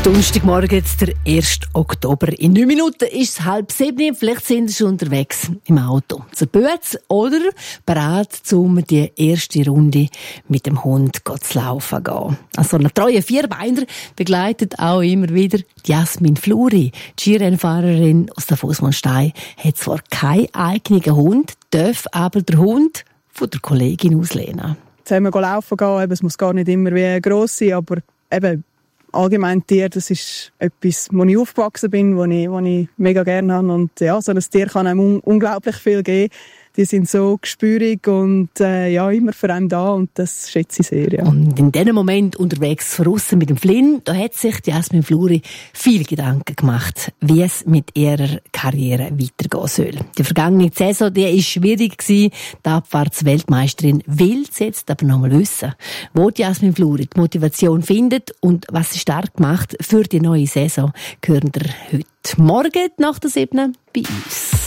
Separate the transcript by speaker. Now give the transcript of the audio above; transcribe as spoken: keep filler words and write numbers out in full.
Speaker 1: Donnerstagmorgen, jetzt der ersten Oktober. In neun Minuten ist es halb sieben. Vielleicht sind Sie schon unterwegs im Auto zu Böz oder bereit, um die erste Runde mit dem Hund zu laufen gehen. Also eine treue Vierbeiner begleitet auch immer wieder Jasmin Fluri. Die Skirennfahrerin aus der Fussmannstein hat zwar keinen eigenen Hund, darf aber den Hund von der Kollegin auslehnen.
Speaker 2: Zusammen laufen gehen, es muss gar nicht immer wie gross sein, aber eben allgemein Tier, das ist etwas, wo ich aufgewachsen bin, wo ich, wo ich mega gerne habe. Und ja, so ein Tier kann einem un- unglaublich viel geben. Die sind so gespürig und äh, ja, immer für einen da und das schätze ich sehr. Ja.
Speaker 1: Und in diesem Moment unterwegs draussen mit dem Flynn, da hat sich die Jasmin Fluri viel Gedanken gemacht, wie es mit ihrer Karriere weitergehen soll. Die vergangene Saison, die war schwierig gewesen. Die Abfahrtsweltmeisterin will es jetzt aber noch mal wissen, wo die Jasmin Fluri die Motivation findet und was sie stark macht für die neue Saison, hören wir heute Morgen nach der siebten bei uns.